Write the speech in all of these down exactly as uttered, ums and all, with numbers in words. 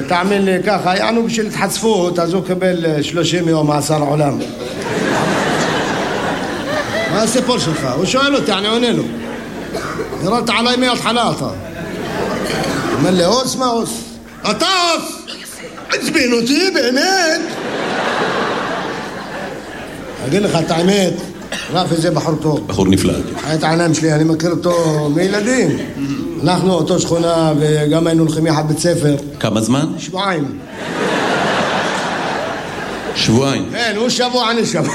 תאמין לי ככה, יענו בשביל התחצפות, אז הוא קיבל שלושים יום מאסר עולם. מה הסיפור שלך? הוא שואל אותי, אני עונה לו. ירדת עליי מההתחלה אתה. אומר לי, אוס מה אוס? אתה אוס! עצבין אותי באמת! אגיד לך את האמת, רפי זה בחור טוב. בחור נפלא. את העיניים שלי, אני מכיר אותו מילדים. אנחנו אותו שכונה וגם היינו הולכים יחד בית ספר. כמה זמן? שבועיים. שבועיים? כן, הוא שבוע, אני שבוע.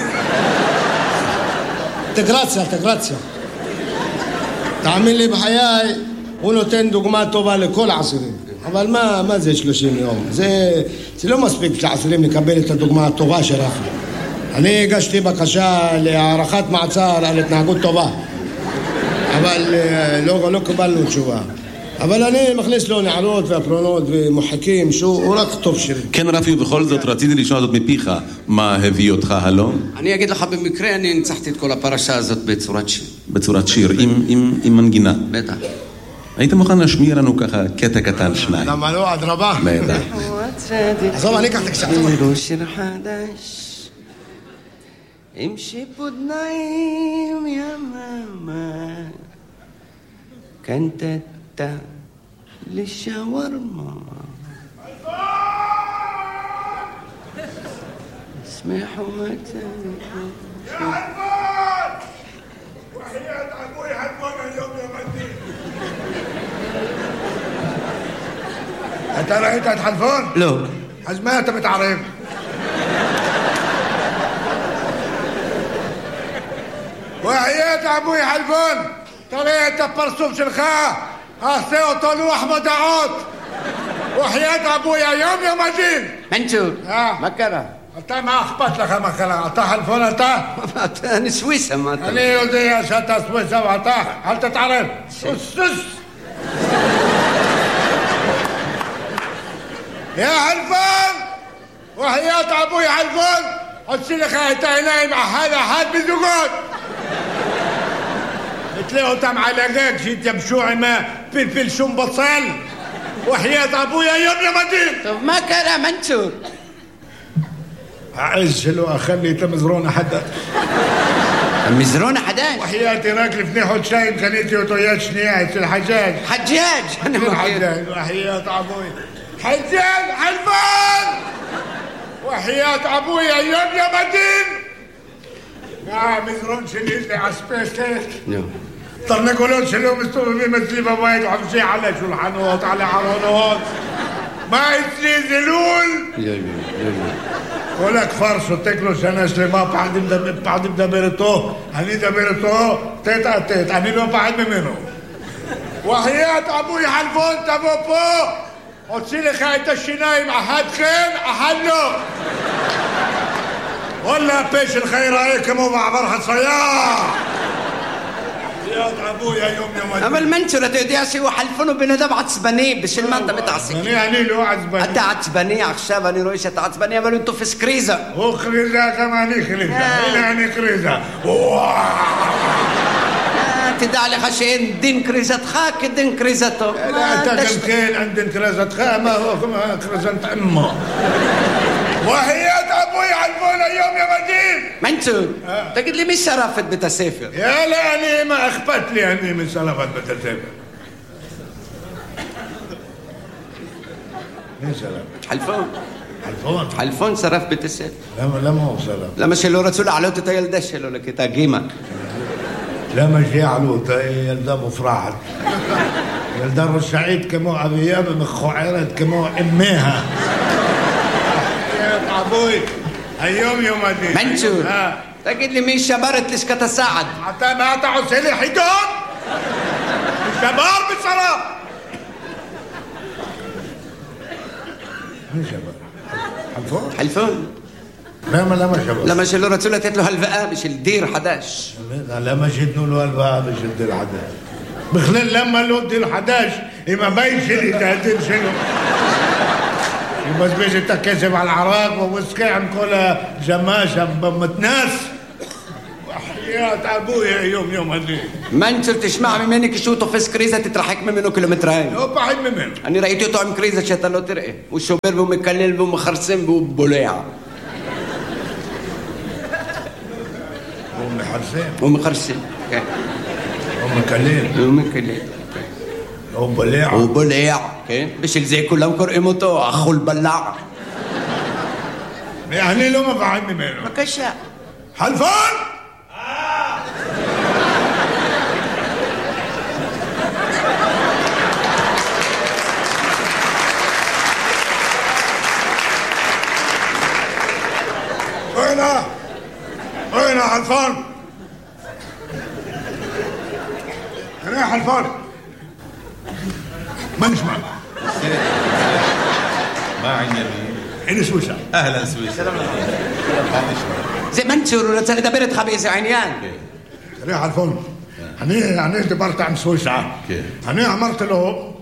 אינטגרציה, אינטגרציה. תאמין לי בחיי, הוא נותן דוגמה טובה לכל העשירים. אבל מה, מה זה שלושים יום? זה, זה לא מספיק לעשירים לקבל את הדוגמה הטובה של רפי. אני הגשתי בקשה להערכת מעצר על התנהגות טובה. אבל לא, לא קיבלנו תשובה. אבל אני מכניס לו נערות והפרונות ומוחקים שהוא רק טוב שלי. כן רפי, ובכל זאת רציתי לשאול זאת מפיך, מה הביא אותך הלום? אני אגיד לך במקרה, אני ניצחתי את כל הפרשה הזאת בצורת שיר. בצורת שיר, עם, עם, עם מנגינה. בטח. היית מוכן להשמיע לנו ככה קטע קטן שניים? למה לא? עד רבה. בטח. עזוב, אני אקח את הקשת. שיר חדש עם שיפוד נעים יא מאמה קנטטה לשווארמה اسمحوا متى يا حلفان وحياة أبوي حلفان اليوم يا مدين أنت رأيت حلفان؟ לא. אז מה אתה מתערב? وحياة أبوي حلفان ترى את הפרצוף שלך עשה אותו לוח מודעות وحياة أبوي היום יום הדין מנצור, מה קרה? אתה, מה אכפת לך מה קרה? אתה חלפון אתה? אני סוויסה, מה אתה? אני יודע שאתה סוויסה ואתה, אל תתערב. סוס, סוס. יא חלפון! וחיית אבוי חלפון, הוציא לך את העיניים אחד אחד בזוגות. נתלה אותם על הגג שהתייבשו עם פלפל שום בצל. וחיית אבוי היום ימדים. טוב, מה קרה, מנצור? העז שלו אכל לי את המזרון החדש. המזרון החדש? וחייתי רק לפני חודשיים קניתי אותו יד שנייה אצל חג'אג'. חג'אג'? אני מכיר. חג'אג', וחיית אבוי. חג'אג' חלפון! וחיית אבוי היום יום הדין! המזרון שלי זה אספסת. תרנגולות שלו מסתובבים אצלי בבית וחופשי על השולחנות, על הארונות. מה אצלי זה לול? כל הכפר שותק לו שנה שלמה, פחד מדבר איתו, אני מדבר איתו, תת על תת, אני לא פחד ממנו. וחיית אבוי חלפון, תבוא פה, הוציא לך את השיניים, אחד כן, אחד לא. וואלה, הפה שלך ייראה כמו מעבר חצייה. אבל מנצור, אתה יודע שהוא חלפון ובן אדם עצבני, בשביל מה אתה מתעסק? אני, אני לא עצבני. אתה עצבני עכשיו, אני רואה שאתה עצבני, אבל הוא תופס קריזה. הוא קריזה, גם אני קריזה. הנה אני קריזה. תדע לך שאין דין קריזתך כדין קריזתו. אתה גם כן, אין דין קריזתך, מה הוא קריזת אמו. וחיית אבוי חלפון היום ימדים. מנצור, תגיד לי, מי שרף את בית הספר? יאללה, אני, מה אכפת לי אני מי שרף את בית הספר? מי שרף? חלפון. חלפון? חלפון שרף בית הספר. למה, למה הוא שרף? למה שלא רצו להעלות את הילדה שלו לכיתה ג'? למה שיעלו אותה? ילדה מופרחת. ילדה רשעית כמו אביה ומכוערת כמו אמיה. אבוי, היום יום הדין. מנצור, תגיד לי, מי שבר את לשכת הסעד? אתה, מה אתה עושה לי חידון? שבר בצרה. מי שבר? חלפון? חלפון. למה, למה שבר? למה שלא רצו לתת לו הלוואה בשביל דיר חדש? למה שיתנו לו הלוואה בשביל דיר חדש? בכלל למה לא דיר חדש עם הבית שלי, את הדיר שלו? יבזבז את הכסף על ערק ווויסקי עם כל הג'מה שם במתנס. يا ابويا يوم يوم هدي منشر تسمع منك شو تفس كريزة تترحك منه كيلومترين هو بعيد منه أنا رأيته طعم كريزة شتلو ترقي والشوبير بو مكلل بو مخرسم بو بوليع أم حرسين ومخرسم أم كليل ومكلل وبليع وبوليع بشل زي كلهم كرقمتو أخو البلاع يعني لو ما بعيد منه ما كشا حلفان وينه وينه حلفان يا حلفان ما نسمع ما عندي هنا سويسرا اهلا سويسرا زي منشر ولا تدبرت خبيث عينيان يا حلفان هني هني دبرت عن سويسرا هني عملت له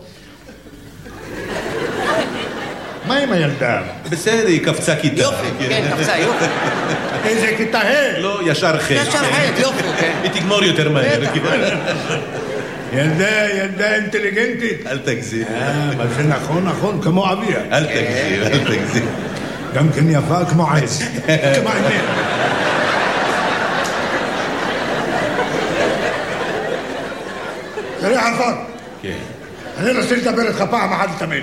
ما ما يلدام בסדר, היא קפצה כיתה. יופי, כן, קפצה, יופי. איזה כיתה ה' לא, ישר ח'. ישר ח', יופי, כן. היא תגמור יותר מהר. ילדה, ילדה אינטליגנטית. אל תגזים. מה זה נכון, נכון, כמו אביה. אל תגזים, אל תגזים. גם כן יפה כמו עז. כמו עניין. תראה חלפון. כן. אני רוצה לדבר איתך פעם אחת לתמיד.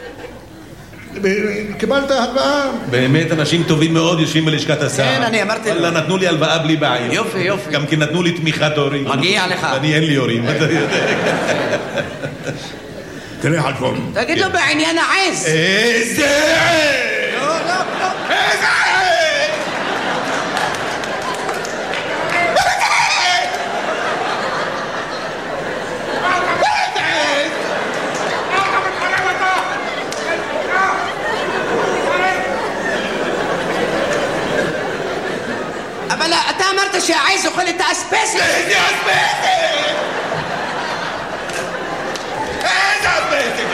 קיבלת הלוואה? באמת אנשים טובים מאוד יושבים בלשכת השר. כן, אני אמרתי לו. אללה, נתנו לי הלוואה בלי בעיה. יופי, יופי. גם כי נתנו לי תמיכת הורים. מגיע לך. אני אין לי הורים, אתה יודע. תראה חלפון. תגיד לו בעניין העז. איזה עז! לא, לא, לא. איזה עז! אבל אתה אמרת שהעז אוכל את האספסת. איזה אספסת! איזה אספסת!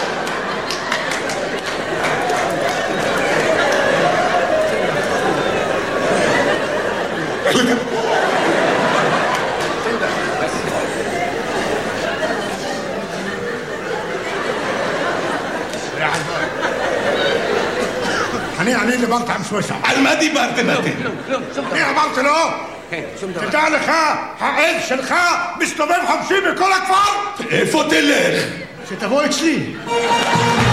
אני, אני דיברת עם סוויסה. על מה דיברתם אתם? אני אמרתי לו, כן, שום דבר. תדע לך, העז שלך מסתובב חופשי בכל הכפר. איפה תלך? שתבוא אצלי.